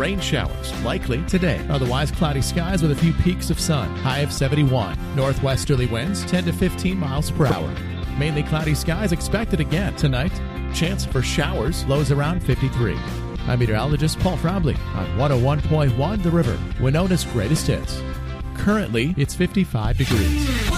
rain showers likely today. Otherwise, cloudy skies with a few peaks of sun. High of 71. Northwesterly winds 10 to 15 miles per hour. Mainly cloudy skies expected again tonight. Chance for showers. Lows around 53. I'm meteorologist Paul Frobley on 101.1 The River, Winona's greatest hits. Currently, it's 55 degrees.